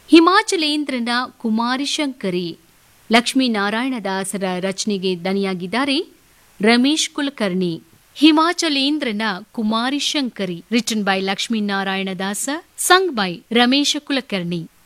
ಹಿಮಾಚಲೇಂದ್ರನ ಕುಮಾರಿ ಶಂಕರಿ. ಲಕ್ಷ್ಮೀನಾರಾಯಣದಾಸರ ರಚನೆಗೆ ದನಿಯಾಗಿದ್ದಾರೆ ರಮೇಶ್ ಕುಲಕರ್ಣಿ. ಹಿಮಾಚಲೇಂದ್ರನ ಕುಮಾರಿ Shankari written by ಲಕ್ಷ್ಮೀನಾರಾಯಣದಾಸ, sung by Ramesh Kulkarni.